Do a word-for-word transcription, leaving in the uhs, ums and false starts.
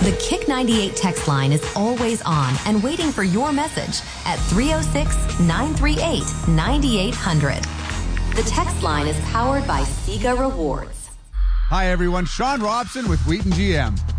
The Kick ninety-eight text line is always on and waiting for your message at three oh six, nine three eight, nine eight hundred. The text line is powered by Sega Rewards. Hi, everyone. Sean Robson with Wheaton G M.